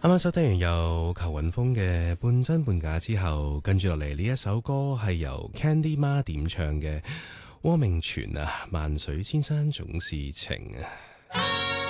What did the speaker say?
啱啱收聽完由裘雲峰嘅半真半假之後，跟住落嚟呢一首歌係由 Candy Ma 點唱嘅《汪明荃》啊，萬水千山總是情啊。